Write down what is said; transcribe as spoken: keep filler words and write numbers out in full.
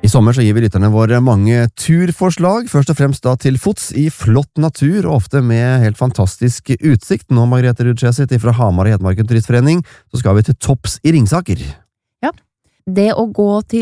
I sommer så gir vi lytterne våre mange turforslag, først og fremst da til fots i flott natur, og ofte med helt fantastisk utsikt. Nå, Margrethe Rudskjæseth fra Hamar og Hedmarken Turistforening, så skal vi til topps i Ringsaker. Ja, det å gå til